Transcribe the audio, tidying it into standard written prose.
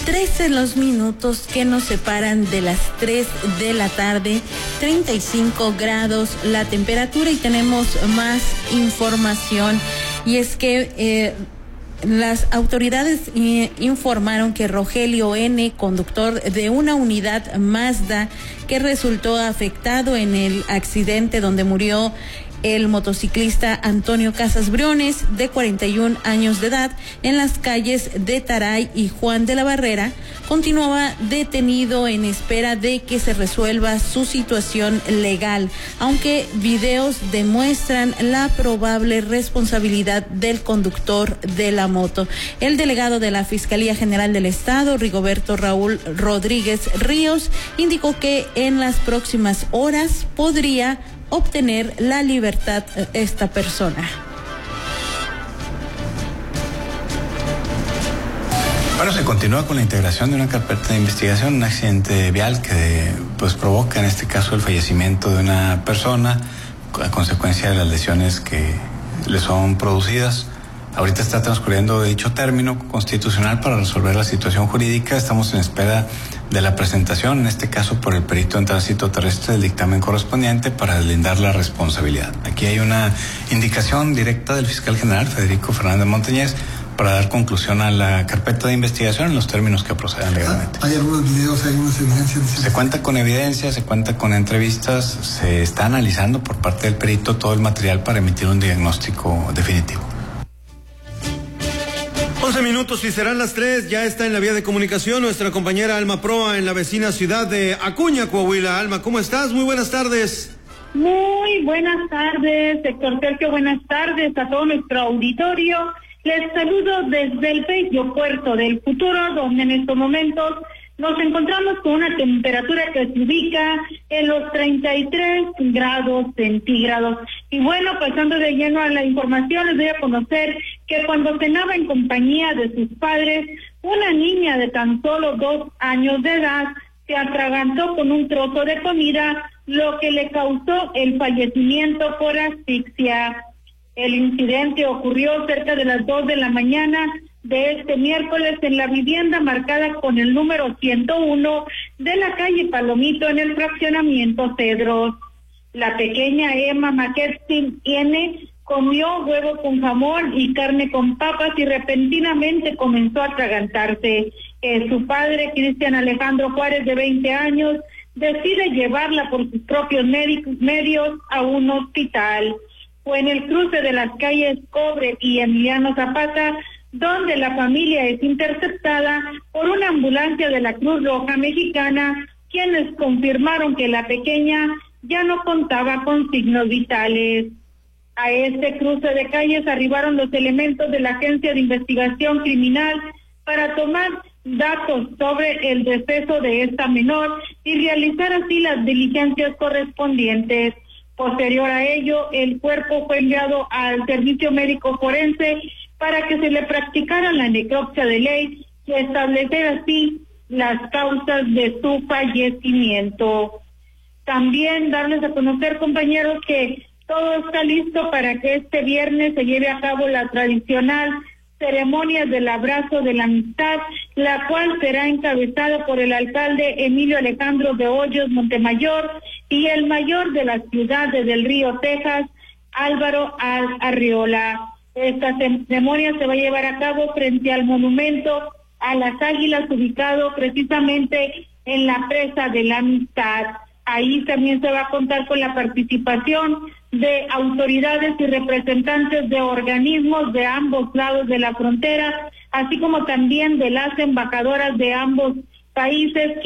13 los minutos que nos separan de las 3 de la tarde, 35 grados la temperatura, y tenemos más información, y es que las autoridades informaron que Rogelio N., conductor de una unidad Mazda que resultó afectado en el accidente donde murió el motociclista Antonio Casas Briones, de 41 años de edad, en las calles de Taray y Juan de la Barrera, continuaba detenido en espera de que se resuelva su situación legal, aunque videos demuestran la probable responsabilidad del conductor de la moto. El delegado de la Fiscalía General del Estado, Rigoberto Raúl Rodríguez Ríos, indicó que en las próximas horas podría obtener la libertad esta persona. Bueno, se continúa con la integración de una carpeta de investigación, un accidente vial que provoca en este caso el fallecimiento de una persona a consecuencia de las lesiones que le son producidas. Ahorita está transcurriendo dicho término constitucional para resolver la situación jurídica. Estamos en espera de la presentación, en este caso por el perito en tránsito terrestre, del dictamen correspondiente para deslindar la responsabilidad. Aquí hay una indicación directa del fiscal general, Federico Fernández Montañez, para dar conclusión a la carpeta de investigación en los términos que procedan legalmente. ¿Hay algunos videos, hay algunas evidencias? Se cuenta con evidencias, se cuenta con entrevistas, se está analizando por parte del perito todo el material para emitir un diagnóstico definitivo. 11 minutos y serán las 3, ya está en la vía de comunicación nuestra compañera Alma Proa en la vecina ciudad de Acuña, Coahuila. Alma, ¿cómo estás? Muy buenas tardes. Muy buenas tardes, Héctor Sergio, buenas tardes a todo nuestro auditorio. Les saludo desde el bello puerto del futuro, donde en estos momentos nos encontramos con una temperatura que se ubica en los 33 grados centígrados. Y bueno, pasando de lleno a la información, les voy a conocer que cuando cenaba en compañía de sus padres, una niña de tan solo 2 años de edad se atragantó con un trozo de comida, lo que le causó el fallecimiento por asfixia. El incidente ocurrió cerca de las 2 de la mañana de este miércoles en la vivienda marcada con el número 101 de la calle Palomito en el fraccionamiento Cedros. La pequeña Emma McKestin N. comió huevo con jamón y carne con papas y repentinamente comenzó a atragantarse. Su padre, Cristian Alejandro Juárez, de 20 años, decide llevarla por sus propios medios a un hospital. Fue en el cruce de las calles Cobre y Emiliano Zapata donde la familia es interceptada por una ambulancia de la Cruz Roja Mexicana, quienes confirmaron que la pequeña ya no contaba con signos vitales. A este cruce de calles arribaron los elementos de la Agencia de Investigación Criminal para tomar datos sobre el deceso de esta menor y realizar así las diligencias correspondientes. Posterior a ello, el cuerpo fue enviado al servicio médico forense para que se le practicara la necropsia de ley y establecer así las causas de su fallecimiento. También darles a conocer, compañeros, que todo está listo para que este viernes se lleve a cabo la tradicional ceremonia del abrazo de la amistad, la cual será encabezada por el alcalde Emilio Alejandro de Hoyos Montemayor y el mayor de la ciudad de Del Río, Texas, Álvaro Arriola. Esta ceremonia se va a llevar a cabo frente al monumento a las Águilas, ubicado precisamente en la presa de la Amistad. Ahí también se va a contar con la participación de autoridades y representantes de organismos de ambos lados de la frontera, así como también de las embajadoras de ambos países,